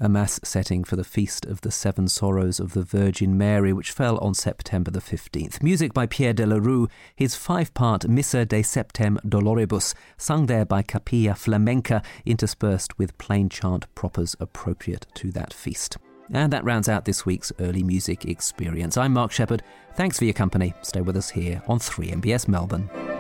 a Mass setting for the Feast of the Seven Sorrows of the Virgin Mary, which fell on September the 15th. Music by Pierre de la Rue, his 5-part Missa de Septem Doloribus, sung there by Capilla Flamenca, interspersed with plain chant propers appropriate to that feast. And that rounds out this week's Early Music Experience. I'm Mark Shepherd. Thanks for your company. Stay with us here on 3MBS Melbourne.